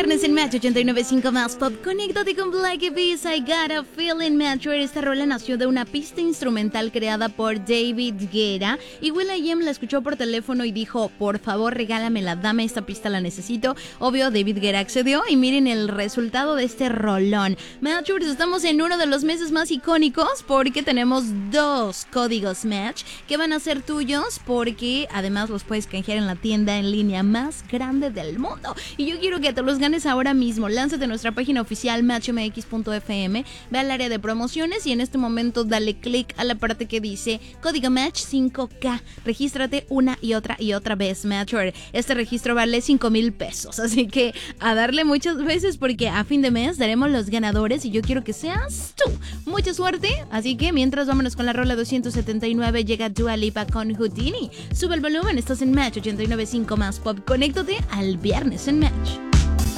viernes en Match 89.5 más Pop. Conéctate con Black Eyed Peas, I Got a Feeling. Match. Esta rola nació de una pista instrumental creada por David Guetta y will.i.am la escuchó por teléfono y dijo: por favor regálamela, dame esta pista, la necesito. Obvio, David Guetta accedió y miren el resultado de este rolón. Match, estamos en uno de los meses más icónicos porque tenemos 2 códigos Match que van a ser tuyos, porque además los puedes canjear en la tienda en línea más grande del mundo. Y yo quiero que te los ganes ahora mismo. Lánzate a nuestra página oficial matchmx.fm, ve al área de promociones y en este momento dale click a la parte que dice código Match 5K. Regístrate una y otra vez, Matcher. Este registro vale 5,000 pesos, así que a darle muchas veces porque a fin de mes daremos los ganadores y yo quiero que seas tú. Mucha suerte, así que mientras vámonos con la rola 279, llega Dua Lipa con Houdini. Sube el volumen, estás en Match 89.5 más Pop. Conéctate al viernes en Match.